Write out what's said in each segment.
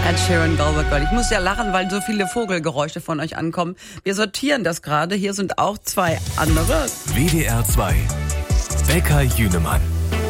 Ed Sheeran, Velvet Girl. Ich muss ja lachen, weil so viele Vogelgeräusche von euch ankommen. Wir sortieren das gerade. Hier sind auch zwei andere. WDR 2. Bäcker Jünemann.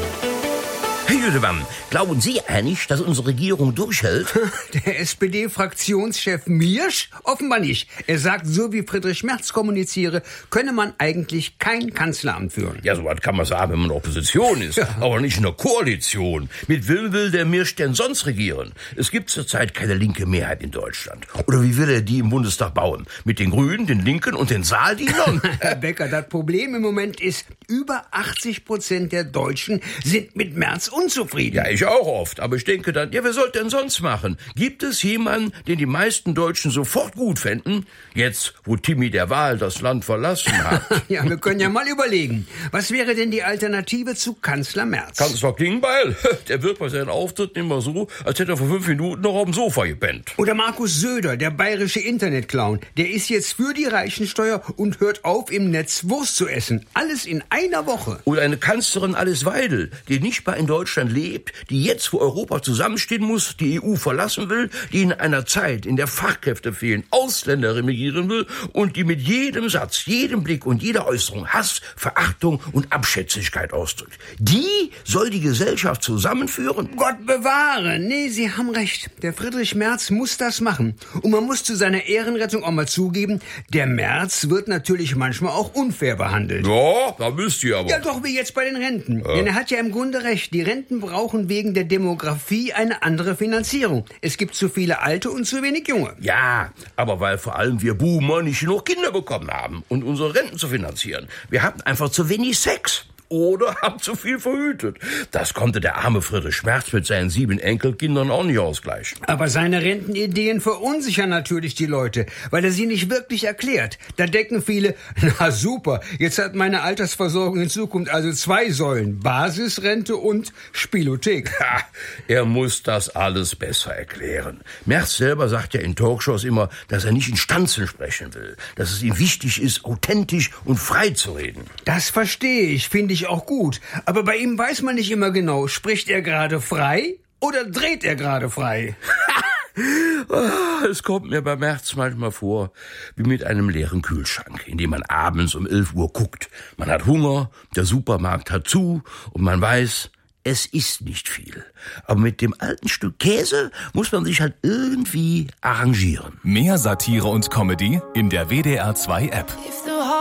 Herr Jüdemann, glauben Sie eigentlich, dass unsere Regierung durchhält? Der SPD-Fraktionschef Miersch? Offenbar nicht. Er sagt, so wie Friedrich Merz kommuniziere, könne man eigentlich kein Kanzleramt führen. Ja, so was kann man sagen, wenn man Opposition ist, aber nicht in einer Koalition. Mit wem will der Miersch denn sonst regieren? Es gibt zurzeit keine linke Mehrheit in Deutschland. Oder wie will er die im Bundestag bauen? Mit den Grünen, den Linken und den Saaldienern? Herr Becker, das Problem im Moment ist, über 80% der Deutschen sind mit Merz unzufrieden. Ja, ich auch oft. Aber ich denke dann, ja, wer sollte denn sonst machen? Gibt es jemanden, den die meisten Deutschen sofort gut fänden? Jetzt, wo Timmy der Wahl das Land verlassen hat. Ja, wir können ja mal überlegen. Was wäre denn die Alternative zu Kanzler Merz? Kanzler Klingbeil? Der wird bei seinen Auftritten immer so, als hätte er vor 5 Minuten noch auf dem Sofa gepennt. Oder Markus Söder, der bayerische Internetclown. Der ist jetzt für die Reichensteuer und hört auf, im Netz Wurst zu essen. Alles in einer Woche. Oder eine Kanzlerin Alice Weidel, die nicht mal in Deutschland lebt, die jetzt, wo Europa zusammenstehen muss, die EU verlassen will, die in einer Zeit, in der Fachkräfte fehlen, Ausländer regieren will und die mit jedem Satz, jedem Blick und jeder Äußerung Hass, Verachtung und Abschätzigkeit ausdrückt. Die soll die Gesellschaft zusammenführen? Gott bewahre! Nee, Sie haben recht. Der Friedrich Merz muss das machen. Und man muss zu seiner Ehrenrettung auch mal zugeben, der Merz wird natürlich manchmal auch unfair behandelt. Ja, da müsst ihr aber. Ja, doch wie jetzt bei den Renten. Denn er hat ja im Grunde recht. Die Renten brauchen wegen der Demografie eine andere Finanzierung. Es gibt zu viele Alte und zu wenig Junge. Ja, aber weil vor allem wir Boomer nicht genug Kinder bekommen haben, um unsere Renten zu finanzieren. Wir hatten einfach zu wenig Sex. Oder haben zu viel verhütet. Das konnte der arme Friedrich Merz mit seinen 7 Enkelkindern auch nicht ausgleichen. Aber seine Rentenideen verunsichern natürlich die Leute, weil er sie nicht wirklich erklärt. Da denken viele, na super, jetzt hat meine Altersversorgung in Zukunft also 2 Säulen, Basisrente und Spielothek. Ja, er muss das alles besser erklären. Merz selber sagt ja in Talkshows immer, dass er nicht in Stanzen sprechen will, dass es ihm wichtig ist, authentisch und frei zu reden. Das verstehe ich, finde ich auch gut. Aber bei ihm weiß man nicht immer genau, spricht er gerade frei oder dreht er gerade frei? Es kommt mir bei Merz manchmal vor, wie mit einem leeren Kühlschrank, in dem man abends um 11 Uhr guckt. Man hat Hunger, der Supermarkt hat zu und man weiß, es ist nicht viel. Aber mit dem alten Stück Käse muss man sich halt irgendwie arrangieren. Mehr Satire und Comedy in der WDR 2 App.